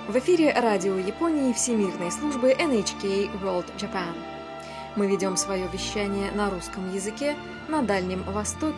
В эфире радио Японии Всемирной службы NHK World Japan. Мы ведем свое вещание на русском языке на Дальнем Востоке